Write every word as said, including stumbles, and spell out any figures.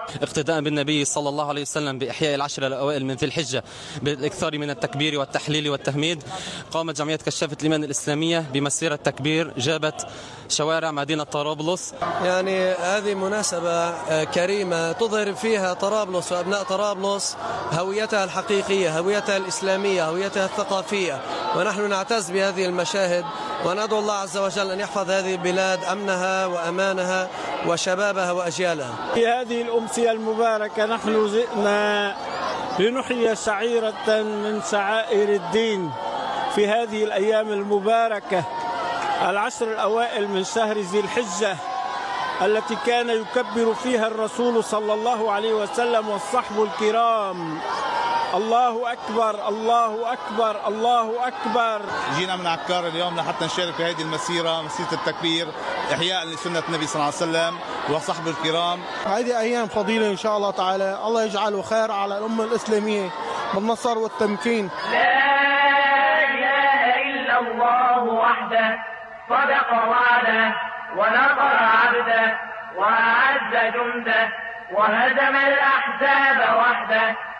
اقتداء بالنبي صلى الله عليه وسلم بإحياء العشر الأوائل من ذي الحجة بالإكثار من التكبير والتحليل والتحميد، قامت جمعية كشافة الإيمان الإسلامية بمسيرة تكبير جابت شوارع مدينة طرابلس. يعني هذه مناسبة كريمة تظهر فيها طرابلس وأبناء طرابلس هويتها الحقيقية، هويتها الإسلامية، هويتها الثقافية، ونحن نعتز بهذه المشاهد وندعو الله عز وجل أن يحفظ هذه البلاد أمنها وأمانها وشبابها وأجيالها. في هذه الأمسية المباركة نحن جئنا لنحيي شعيرة من شعائر الدين في هذه الأيام المباركة، العشر الأوائل من شهر ذي الحجة، التي كان يكبر فيها الرسول صلى الله عليه وسلم والصحب الكرام. الله أكبر الله أكبر الله أكبر. جينا من عكار اليوم لحتى نشارك في هذه المسيرة، مسيرة التكبير إحياء لسنة النبي صلى الله عليه وسلم وصحبه الكرام. هذه أيام فضيلة إن شاء الله تعالى، الله يجعله خير على الأمة الإسلامية بالنصر والتمكين. لا إله إلا الله وحده صدق وعده ونصر عبده وأعز جنده وهزم الأحزاب وحده.